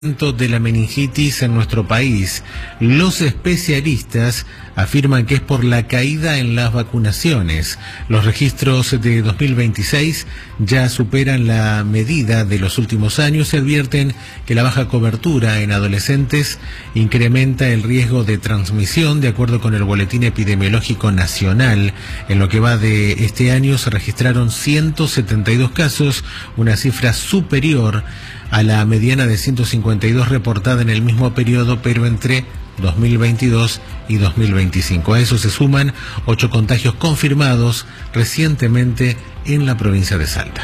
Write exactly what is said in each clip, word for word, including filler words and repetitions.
De la meningitis en nuestro país. Los especialistas afirman que es por la caída en las vacunaciones. Los registros de dos mil veintiséis ya superan la medida de los últimos años y advierten que la baja cobertura en adolescentes incrementa el riesgo de transmisión. De acuerdo con el Boletín Epidemiológico Nacional, en lo que va de este año se registraron ciento setenta y dos casos, una cifra superior a la mediana de ciento cincuenta y dos reportada en el mismo periodo, pero entre dos mil veintidós y dos mil veinticinco. A eso se suman ocho contagios confirmados recientemente en la provincia de Salta.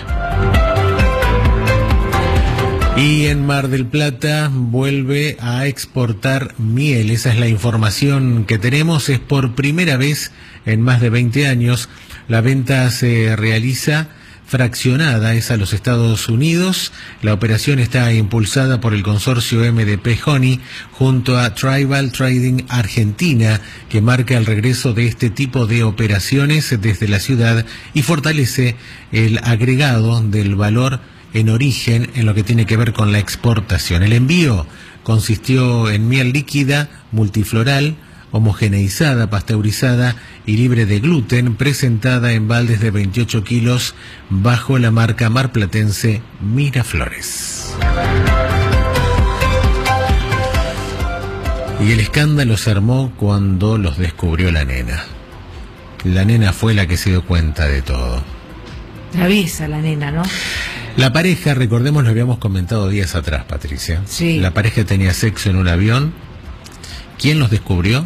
Y en Mar del Plata vuelve a exportar miel. Esa es la información que tenemos. Es por primera vez en más de veinte años. La venta se realiza fraccionada, es a los Estados Unidos. La operación está impulsada por el consorcio M D P Honey junto a Tribal Trading Argentina, que marca el regreso de este tipo de operaciones desde la ciudad y fortalece el agregado del valor en origen en lo que tiene que ver con la exportación. El envío consistió en miel líquida, multifloral, homogeneizada, pasteurizada y libre de gluten, presentada en baldes de veintiocho kilos bajo la marca marplatense Miraflores. Y el escándalo se armó cuando los descubrió la nena. La nena fue la que se dio cuenta de todo. Traviesa la nena, ¿no? La pareja, recordemos, lo habíamos comentado días atrás, Patricia. Sí. La pareja tenía sexo en un avión. ¿Quién los descubrió?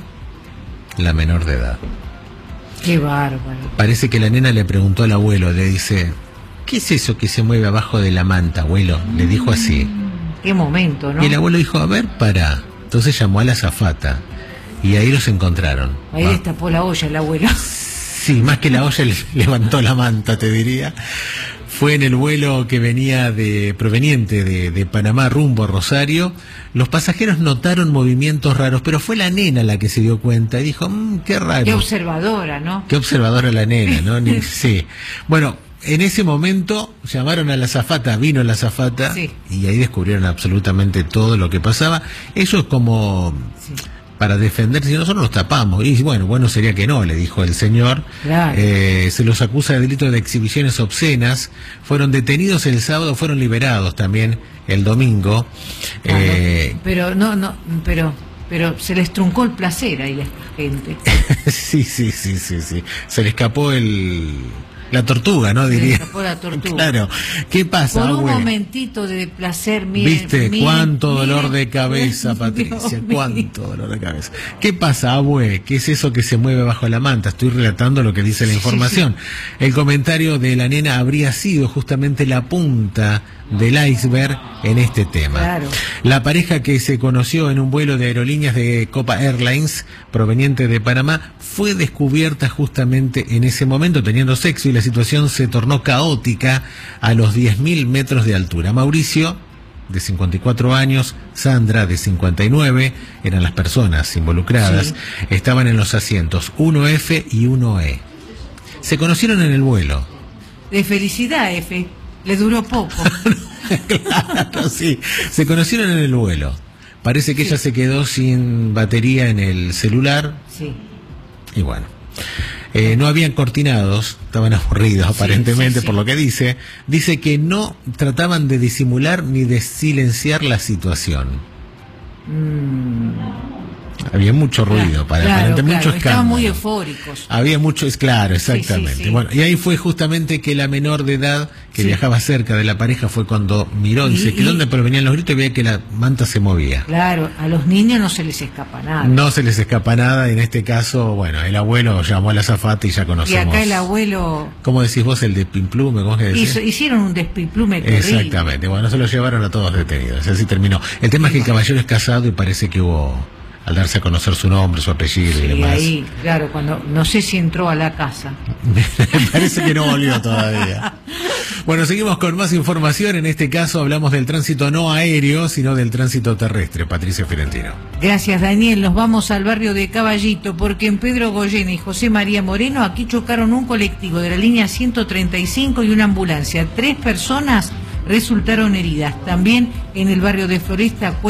La menor de edad. Qué bárbaro. Parece que la nena le preguntó al abuelo, le dice, ¿qué es eso que se mueve abajo de la manta, abuelo? Le dijo así. Qué momento, ¿no? Y el abuelo dijo, a ver, pará. Entonces llamó a la azafata y ahí los encontraron. Ahí ah. destapó la olla el abuelo. Sí, más que la olla le levantó la manta, te diría. Fue en el vuelo que venía de proveniente de, de Panamá rumbo a Rosario. Los pasajeros notaron movimientos raros, pero fue la nena la que se dio cuenta y dijo, mmm, qué raro. Qué observadora, ¿no? Qué observadora la nena, ¿no? Ni, sí. Bueno, en ese momento llamaron a la azafata, vino la azafata, sí, y ahí descubrieron absolutamente todo lo que pasaba. Eso es como... Sí, para defenderse, si nosotros los tapamos. Y bueno, bueno sería que no, le dijo el señor. Claro. Eh, se los acusa de delito de exhibiciones obscenas. Fueron detenidos el sábado, fueron liberados también el domingo. Claro, eh, pero no, no, pero, pero se les truncó el placer ahí a esta gente. sí, sí, sí, sí, sí. Se le escapó el... La tortuga, ¿no? Diría. Se escapó la tortuga. Claro. ¿Qué pasa, Por un abue? momentito de placer, miren, ¿Viste? miren, Cuánto miren, dolor de cabeza, miren, Patricia. Dios Cuánto dolor de cabeza. ¿Qué pasa, abue? ¿Qué es eso que se mueve bajo la manta? Estoy relatando lo que dice la información. Sí, sí. El comentario de la nena habría sido justamente la punta del iceberg en este tema. Claro. La pareja, que se conoció en un vuelo de aerolíneas de Copa Airlines proveniente de Panamá, fue descubierta justamente en ese momento teniendo sexo y la situación se tornó caótica a los diez mil metros de altura. Mauricio, de cincuenta y cuatro años, Sandra, de cincuenta y nueve, eran las personas involucradas. Sí. Estaban en los asientos uno F y uno E. Se conocieron en el vuelo. De felicidad, F. Le duró poco. Claro, sí. Se conocieron en el vuelo. Parece que sí, ella se quedó sin batería en el celular. Sí. Y bueno, eh, no habían cortinados, estaban aburridos aparentemente, sí, sí, sí, por lo que dice. Dice que no trataban de disimular ni de silenciar la situación. Mm. Había mucho ruido, claro, para claro, aparentemente claro, mucho escándalo. Estaban muy eufóricos. Había mucho, es claro, exactamente. Sí, sí, sí. Bueno, y ahí fue justamente que la menor de edad, que sí, viajaba cerca de la pareja, fue cuando miró y, y se quedó donde provenían los gritos y veía que la manta se movía. Claro, a los niños no se les escapa nada. No se les escapa nada, en este caso, bueno, el abuelo llamó a la azafata y ya conocemos. Y acá el abuelo... ¿Cómo decís vos, el despimplume? ¿Cómo es que decís? Hizo, hicieron un despimplume terrible. Exactamente, bueno, se lo llevaron a todos detenidos, así terminó. El tema es que el caballero es casado y parece que hubo... al darse a conocer su nombre, su apellido, sí, y demás. Y ahí, claro, cuando no sé si entró a la casa. Me parece que no volvió todavía. Bueno, seguimos con más información. En este caso hablamos del tránsito no aéreo, sino del tránsito terrestre. Patricia Fiorentino. Gracias, Daniel. Nos vamos al barrio de Caballito, porque en Pedro Goyena y José María Moreno aquí chocaron un colectivo de la línea ciento treinta y cinco y una ambulancia. Tres personas resultaron heridas. También en el barrio de Floresta